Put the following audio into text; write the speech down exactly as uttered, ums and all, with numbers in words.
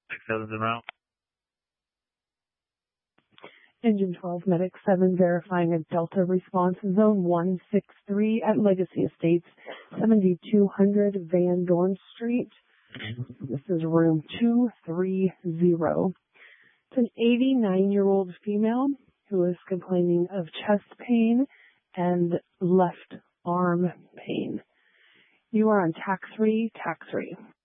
six seven's en route. Engine twelve, Medic seven, verifying a Delta response, zone one six three at Legacy Estates, seventy-two hundred Van Dorn Street. This is room two three zero. It's an eighty-nine-year-old female who is complaining of chest pain and left arm pain. You are on tax three, tax three.